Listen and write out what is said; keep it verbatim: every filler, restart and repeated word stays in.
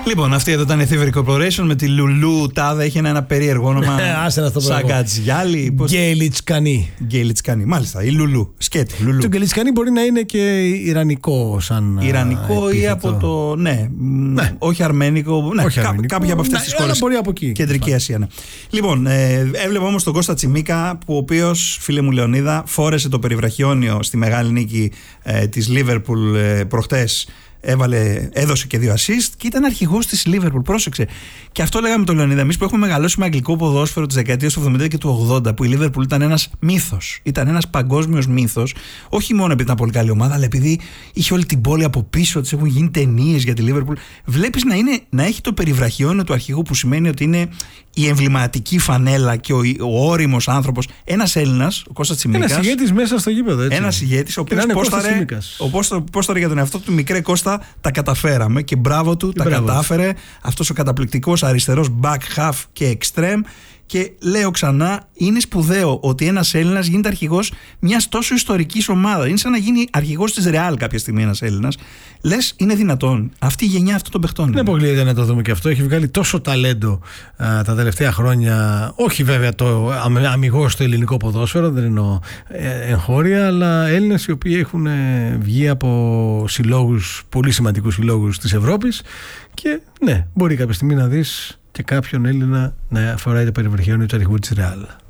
Λοιπόν, αυτή εδώ ήταν η Thievery Corporation με τη Λουλού Τάδε. Έχει ένα, ένα περίεργο όνομα. Σαν Γκατζιάλη. Γκελιτσκανή. Γκελιτσκανή, μάλιστα. Η Λουλού. Σκέτη. Λουλού. Το Γκελιτσκανή μπορεί να είναι και ιρανικό σαν. Ιρανικό ή από το. Ναι, ναι. όχι αρμένικο. Ναι, όχι κά, αρμένικο. Κάποια από αυτές τις χώρες. Μπορεί από εκεί. Κεντρική Ασία. Ναι. Λοιπόν, ε, έβλεπα όμως τον Κώστα Τσιμίκα, που ο οποίος, φίλε μου Λεωνίδα, φόρεσε το περιβραχιόνιο στη μεγάλη νίκη ε, της Λίβερπουλ ε, προχτές. Έβαλε, έδωσε και δύο assist και ήταν αρχηγός της Liverpool. Πρόσεξε. Και αυτό λέγαμε τον Λεωνίδα. Εμείς που έχουμε μεγαλώσει με αγγλικό ποδόσφαιρο της δεκαετίας του εβδομήντα και του ογδόντα, που η Liverpool ήταν ένας μύθος. Ήταν ένας παγκόσμιος μύθος. Όχι μόνο επειδή ήταν πολύ καλή ομάδα, αλλά επειδή είχε όλη την πόλη από πίσω της, έχουν γίνει ταινίες για τη Liverpool. Βλέπεις να, είναι, να έχει το περιβραχιόνιο του αρχηγού, που σημαίνει ότι είναι η εμβληματική φανέλα και ο, ο όριμος άνθρωπος. Ένας Έλληνας, ο Κώστας Τσιμίκας. Ένας ηγέτης μέσα στο γήπεδο. Ένας ηγέτης, ο οποίος πόσταρε για τον εαυτό του, μικρέ Κώστα. Τα καταφέραμε και μπράβο του, και τα μπράβο. κατάφερε αυτός ο καταπληκτικός αριστερός back half και extreme. Και λέω ξανά, είναι σπουδαίο ότι ένας Έλληνας γίνεται αρχηγός μιας τόσο ιστορικής ομάδας. Είναι σαν να γίνει αρχηγός της Ρεάλ κάποια στιγμή ένας Έλληνας. Λες, είναι δυνατόν. Αυτή η γενιά αυτών των παιχτών. Είναι πολύ να το δούμε και αυτό. Έχει βγάλει τόσο ταλέντο α, τα τελευταία χρόνια. Όχι βέβαια το αμιγώς στο ελληνικό ποδόσφαιρο, δεν εννοώ ε, εγχώρια, αλλά Έλληνες οι οποίοι έχουν ε, βγει από συλλόγους, πολύ σημαντικούς συλλόγους της Ευρώπης. Και ναι, μπορεί κάποια στιγμή να δεις και κάποιον Έλληνα να φοράει το περιβραχιόνιο του αρχηγού της Ρεάλ.